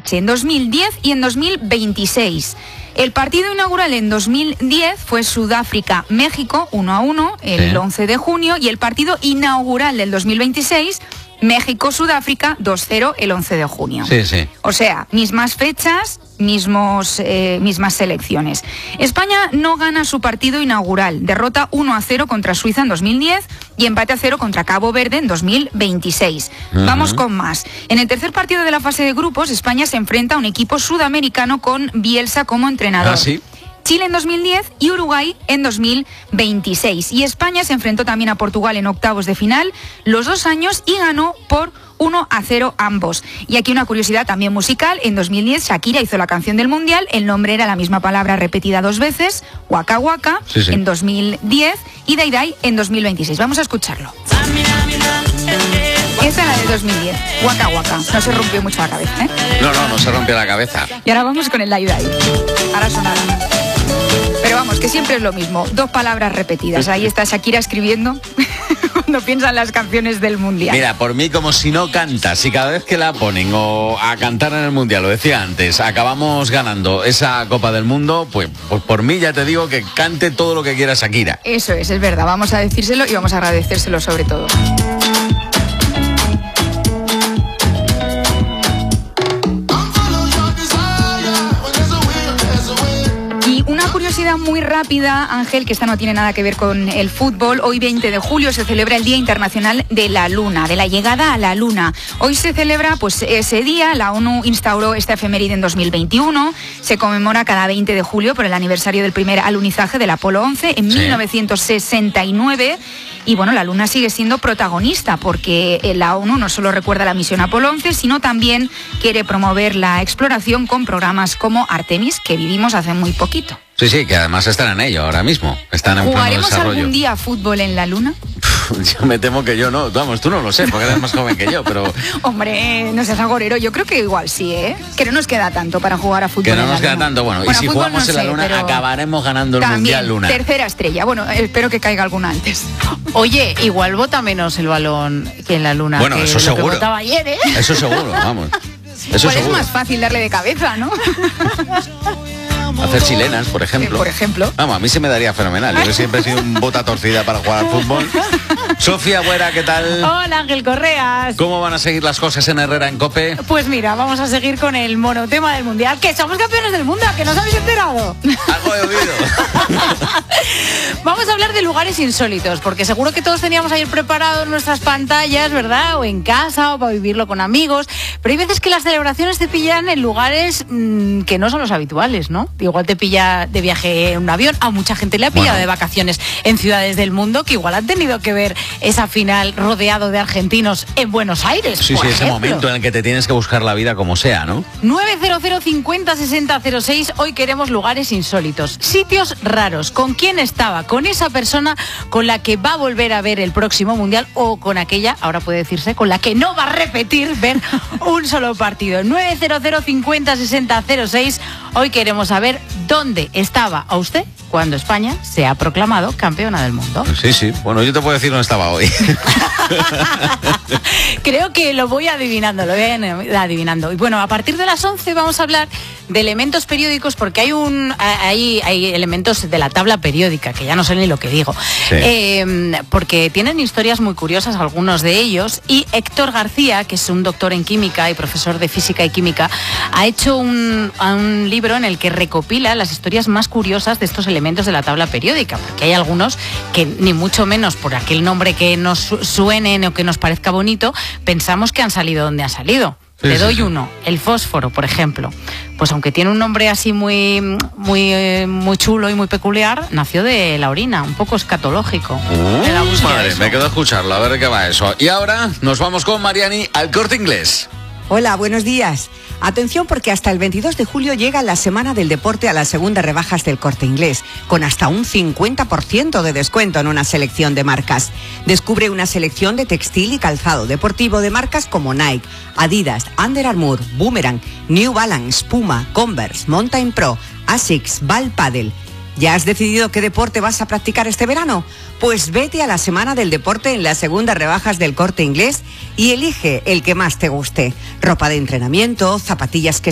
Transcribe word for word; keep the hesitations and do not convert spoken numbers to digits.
H en dos mil diez y en dos mil veintiséis. El partido inaugural en dos mil diez fue Sudáfrica-México, uno a uno, el sí. once de junio, y el partido inaugural del dos mil veintiséis, México-Sudáfrica, dos cero, el once de junio. Sí, sí. O sea, mismas fechas, mismos, eh, mismas selecciones. España no gana su partido inaugural. Derrota uno a cero contra Suiza en dos mil diez y empate a cero contra Cabo Verde en dos mil veintiséis. Uh-huh. Vamos con más. En el tercer partido de la fase de grupos, España se enfrenta a un equipo sudamericano con Bielsa como entrenador. ¿Ah, sí? Chile en dos mil diez y Uruguay en dos mil veintiséis. Y España se enfrentó también a Portugal en octavos de final los dos años y ganó por uno a cero ambos. Y aquí una curiosidad también musical. En dos mil diez Shakira hizo la canción del Mundial. El nombre era la misma palabra repetida dos veces, Waka Waka, sí, sí. en dos mil diez y Dai Dai en dos mil veintiséis. Vamos a escucharlo. Esta es la de dos mil diez, Waka Waka. No se rompió mucho la cabeza, ¿eh? No, no, no se rompió la cabeza. Y ahora vamos con el Dai Dai. Ahora sonará. Pero vamos, que siempre es lo mismo, dos palabras repetidas. Ahí está Shakira escribiendo cuando piensan las canciones del Mundial. Mira, por mí como si no canta, si cada vez que la ponen o a cantar en el Mundial, lo decía antes, acabamos ganando esa Copa del Mundo, pues, pues por mí ya te digo que cante todo lo que quiera Shakira. Eso es, es verdad, vamos a decírselo y vamos a agradecérselo sobre todo. Curiosidad muy rápida, Ángel, que esta no tiene nada que ver con el fútbol. Hoy veinte de julio se celebra el Día Internacional de la Luna, de la llegada a la Luna. Hoy se celebra pues ese día, la ONU instauró esta efeméride en dos mil veintiuno, se conmemora cada veinte de julio por el aniversario del primer alunizaje del Apolo once en sí. mil novecientos sesenta y nueve. Y bueno, la Luna sigue siendo protagonista porque la ONU no solo recuerda la misión Apolo once, sino también quiere promover la exploración con programas como Artemis, que vivimos hace muy poquito. Sí, sí, que además están en ello ahora mismo. Están en pleno desarrollo. ¿Jugaremos algún día fútbol en la Luna? Yo me temo que yo no. Vamos, tú no lo sé, porque eres más joven que yo, pero... Hombre, no seas agorero. Yo creo que igual sí, ¿eh? Que no nos queda tanto para jugar a fútbol. Que no en nos la queda luna. tanto, bueno. bueno y si jugamos no en la sé, Luna, pero... acabaremos ganando el También, Mundial Luna. Tercera estrella. Bueno, espero que caiga alguna antes. Oye, igual vota menos el balón que en la Luna. Bueno, que eso lo seguro. Que votaba ayer, ¿eh? Eso seguro, vamos. Eso pues seguro. Es más fácil darle de cabeza, ¿no? Hacer chilenas, por ejemplo. Eh, por ejemplo. Vamos, a mí se me daría fenomenal. Yo siempre he sido un bota torcida para jugar al fútbol. Sofía Buera, ¿qué tal? Hola, Ángel Correas. ¿Cómo van a seguir las cosas en Herrera en COPE? Pues mira, vamos a seguir con el monotema del Mundial, que somos campeones del mundo, ¿que no os habéis enterado? Algo he oído. Vamos a hablar de lugares insólitos, porque seguro que todos teníamos ayer preparados nuestras pantallas, ¿verdad? O en casa, o para vivirlo con amigos. Pero hay veces que las celebraciones te pillan en lugares mmm, que no son los habituales, ¿no? Igual te pilla de viaje en un avión, a mucha gente le ha pillado bueno. de vacaciones en ciudades del mundo que igual han tenido que ver esa final rodeado de argentinos en Buenos Aires. Sí, por sí, ejemplo. ese momento en el que te tienes que buscar la vida como sea, ¿no? nueve cero cero cincuenta sesenta cero seis. Hoy queremos lugares insólitos, sitios raros. ¿Con quién estaba? Con esa persona con la que va a volver a ver el próximo Mundial o con aquella, ahora puede decirse, con la que no va a repetir ver un solo partido. nueve cero cero cincuenta sesenta cero seis. Hoy queremos saber dónde estaba a usted cuando España se ha proclamado campeona del mundo. Sí, sí. Bueno, yo te puedo decir dónde estaba hoy. Creo que lo voy adivinando, lo voy adivinando. Y bueno, a partir de las once vamos a hablar de elementos periódicos, porque hay un hay, hay elementos de la tabla periódica, que ya no sé ni lo que digo. Sí. Eh, porque tienen historias muy curiosas, algunos de ellos, y Héctor García, que es un doctor en química y profesor de física y química, ha hecho un, un libro en el que recopila las historias más curiosas de estos elementos de la tabla periódica, porque hay algunos que ni mucho menos por aquel nombre que nos suenen o que nos parezca bonito, pensamos que han salido donde han salido. Sí, Te doy sí, sí. uno, el fósforo, por ejemplo. Pues aunque tiene un nombre así muy, muy, muy chulo y muy peculiar, nació de la orina, un poco escatológico. Uh, madre, me quedo a escucharlo, a ver qué va eso. Y ahora nos vamos con Mariani al Corte Inglés. Hola, buenos días. Atención, porque hasta el veintidós de julio llega la Semana del Deporte a las segundas rebajas del Corte Inglés, con hasta un cincuenta por ciento de descuento en una selección de marcas. Descubre una selección de textil y calzado deportivo de marcas como Nike, Adidas, Under Armour, Boomerang, New Balance, Puma, Converse, Mountain Pro, Asics, Ball Paddle. ¿Ya has decidido qué deporte vas a practicar este verano? Pues vete a la Semana del Deporte en las segundas rebajas del Corte Inglés y elige el que más te guste. Ropa de entrenamiento, zapatillas que